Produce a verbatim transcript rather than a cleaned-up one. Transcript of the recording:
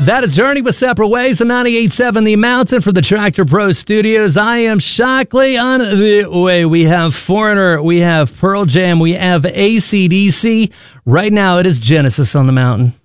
That is Journey with Separate Ways on ninety-eight point seven The Mountain for the Tractor Pro Studios. I am Shockley. On the way, we have Foreigner, we have Pearl Jam, we have A C D C. Right now, it is Genesis on the Mountain.